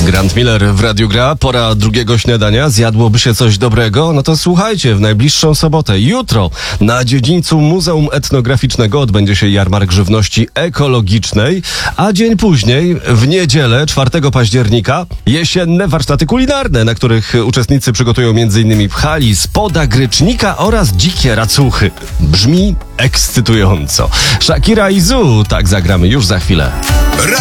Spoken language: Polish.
Grant Miller w Radiu Gra. Pora drugiego śniadania. Zjadłoby się coś dobrego? No to słuchajcie, w najbliższą sobotę, jutro, na dziedzińcu Muzeum Etnograficznego odbędzie się jarmark żywności ekologicznej, a dzień później, w niedzielę, 4 października, jesienne warsztaty kulinarne, na których uczestnicy przygotują m.in. pchali z podagrycznika oraz dzikie racuchy. Brzmi ekscytująco. Shakira i Zu, tak zagramy już za chwilę.